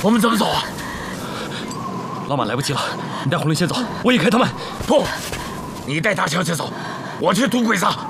我们怎么走啊？ 老马来不及了，你带红绫先走，我引开他们。 不，你带大强先走，我去堵鬼子。